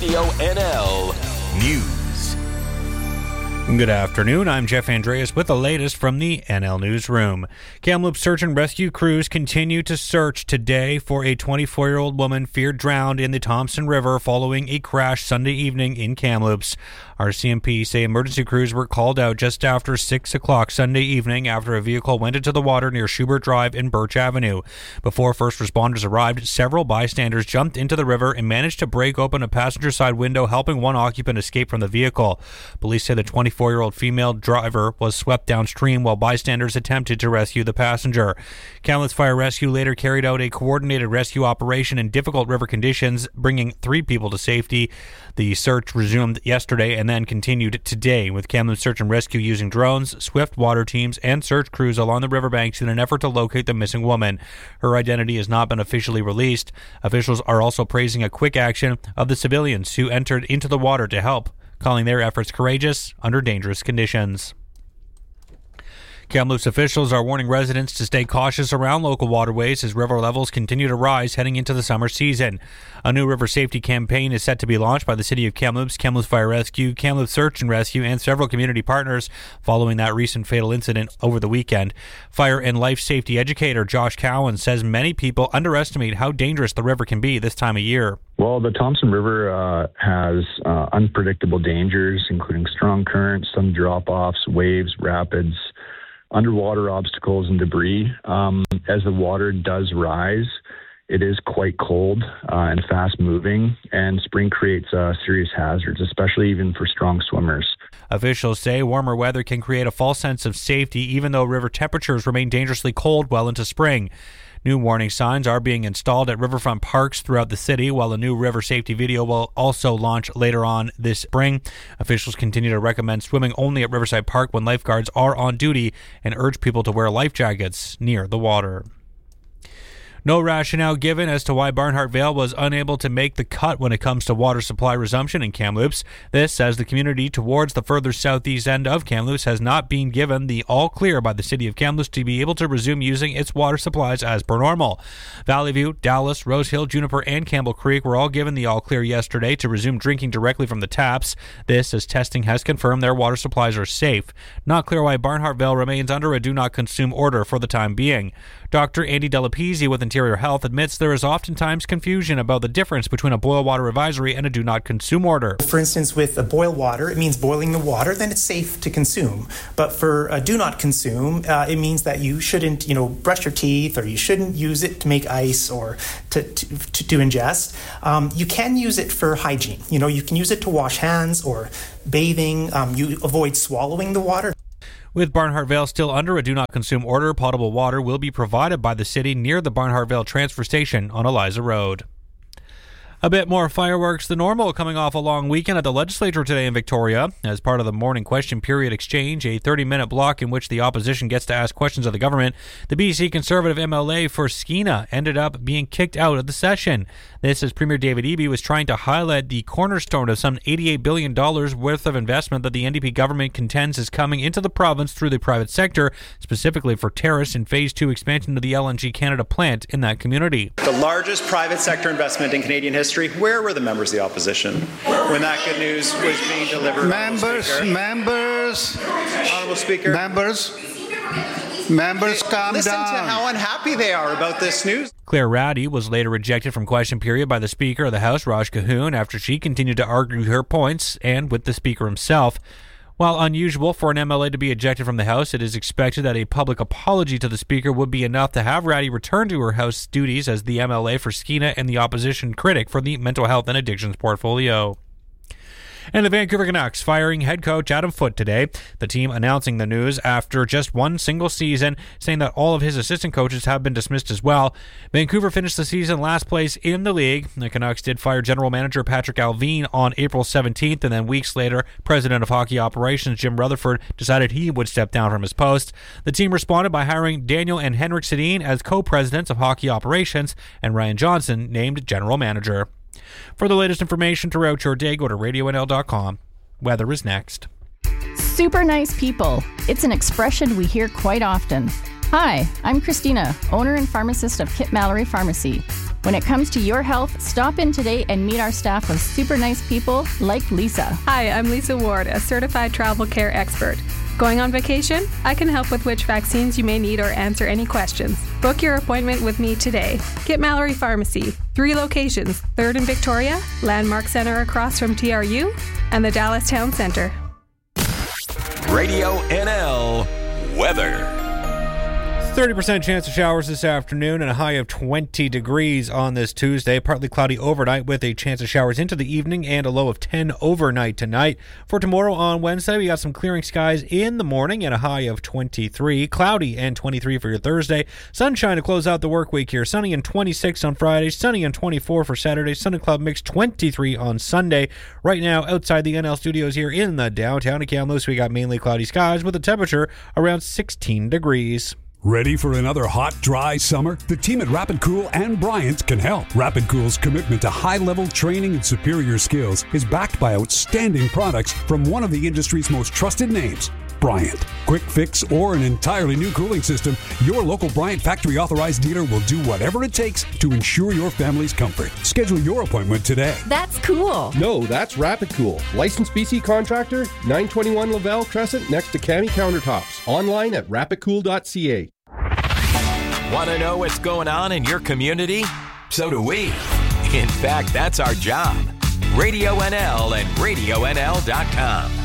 Radio NL News. Good afternoon, I'm Jeff Andreas with the latest from the NL Newsroom. Kamloops search and rescue crews continue to search today for a 24-year-old woman feared drowned in the Thompson River following a crash Sunday evening in Kamloops. RCMP say emergency crews were called out just after 6 o'clock Sunday evening after a vehicle went into the water near Schubert Drive and Birch Avenue. Before first responders arrived, several bystanders jumped into the river and managed to break open a passenger side window, helping one occupant escape from the vehicle. Police say the 24-year-old female driver was swept downstream while bystanders attempted to rescue the passenger. Kamloops Fire Rescue later carried out a coordinated rescue operation in difficult river conditions, bringing 3 people to safety. The search resumed yesterday and then continued today, with Kamloops Search and Rescue using drones, swift water teams, and search crews along the riverbanks in an effort to locate the missing woman. Her identity has not been officially released. Officials are also praising a quick action of the civilians who entered into the water to help, calling their efforts courageous under dangerous conditions. Kamloops officials are warning residents to stay cautious around local waterways as river levels continue to rise heading into the summer season. A new river safety campaign is set to be launched by the City of Kamloops, Kamloops Fire Rescue, Kamloops Search and Rescue, and several community partners following that recent fatal incident over the weekend. Fire and life safety educator Josh Cowan says many people underestimate how dangerous the river can be this time of year. Well, the Thompson River has unpredictable dangers, including strong currents, some drop-offs, waves, rapids, underwater obstacles, and debris. As the water does rise, it is quite cold and fast-moving, and spring creates serious hazards, especially even for strong swimmers. Officials say warmer weather can create a false sense of safety, even though river temperatures remain dangerously cold well into spring. New warning signs are being installed at riverfront parks throughout the city, while a new river safety video will also launch later on this spring. Officials continue to recommend swimming only at Riverside Park when lifeguards are on duty and urge people to wear life jackets near the water. No rationale given as to why Barnhart Vale was unable to make the cut when it comes to water supply resumption in Kamloops. This as the community towards the further southeast end of Kamloops has not been given the all-clear by the City of Kamloops to be able to resume using its water supplies as per normal. Valley View, Dallas, Rose Hill, Juniper, and Campbell Creek were all given the all-clear yesterday to resume drinking directly from the taps. This as testing has confirmed their water supplies are safe. Not clear why Barnhart Vale remains under a do-not-consume order for the time being. Dr. Andy Delapizzi with Interior Health admits there is oftentimes confusion about the difference between a boil water advisory and a do-not-consume order. For instance, with a boil water, it means boiling the water, then it's safe to consume. But for a do-not-consume, it means that you shouldn't, brush your teeth, or you shouldn't use it to make ice or to ingest. You can use it for hygiene. You can use it to wash hands or bathing. You avoid swallowing the water. With Barnhart Vale still under a do-not-consume order, potable water will be provided by the city near the Barnhart Vale transfer station on Eliza Road. A bit more fireworks than normal coming off a long weekend at the legislature today in Victoria. As part of the morning question period exchange, a 30-minute block in which the opposition gets to ask questions of the government, the BC Conservative MLA for Skeena ended up being kicked out of the session. This as Premier David Eby was trying to highlight the cornerstone of some $88 billion worth of investment that the NDP government contends is coming into the province through the private sector, specifically for Terrace and Phase 2 expansion of the LNG Canada plant in that community. The largest private sector investment in Canadian history. Where were the members of the opposition when that good news was being delivered? Members, Honourable Speaker. Members, calm Listen down. to how unhappy they are about this news. Claire Ratty was later rejected from question period by the Speaker of the House, Raj Cahoon, after she continued to argue her points and with the Speaker himself. While unusual for an MLA to be ejected from the House, it is expected that a public apology to the Speaker would be enough to have Ratty return to her House duties as the MLA for Skeena and the opposition critic for the mental health and addictions portfolio. And the Vancouver Canucks firing head coach Adam Foote today. The team announcing the news after just one single season, saying that all of his assistant coaches have been dismissed as well. Vancouver finished the season last place in the league. The Canucks did fire general manager Patrick Allvin on April 17th, and then weeks later, president of hockey operations Jim Rutherford decided he would step down from his post. The team responded by hiring Daniel and Henrik Sedin as co-presidents of hockey operations, and Ryan Johnson named general manager. For the latest information throughout your day, go to radionl.com. Weather is next. Super nice people. It's an expression we hear quite often. Hi, I'm Christina, owner and pharmacist of Kit Mallory Pharmacy. When it comes to your health, stop in today and meet our staff of super nice people like Lisa. Hi, I'm Lisa Ward, a certified travel care expert. Going on vacation? I can help with which vaccines you may need or answer any questions. Book your appointment with me today. Kit Mallory Pharmacy, 3 locations, 3rd in Victoria, Landmark Center across from TRU, and the Dallas Town Center. Radio NL weather. 30% chance of showers this afternoon and a high of 20 degrees on this Tuesday. Partly cloudy overnight with a chance of showers into the evening and a low of 10 overnight tonight. For tomorrow on Wednesday, we got some clearing skies in the morning and a high of 23. Cloudy and 23 for your Thursday. Sunshine to close out the work week here. Sunny and 26 on Friday. Sunny and 24 for Saturday. Sun and cloud mix 23 on Sunday. Right now, outside the NL studios here in the downtown of Kamloops, we got mainly cloudy skies with a temperature around 16 degrees. Ready for another hot, dry summer? The team at Rapid Cool and Bryant can help. Rapid Cool's commitment to high-level training and superior skills is backed by outstanding products from one of the industry's most trusted names, Bryant. Quick fix or an entirely new cooling system, your local Bryant factory-authorized dealer will do whatever it takes to ensure your family's comfort. Schedule your appointment today. That's cool. No, that's Rapid Cool. Licensed BC contractor, 921 Lavelle Crescent next to Cami Countertops. Online at rapidcool.ca. Want to know what's going on in your community? So do we. In fact, that's our job. Radio NL and RadioNL.com.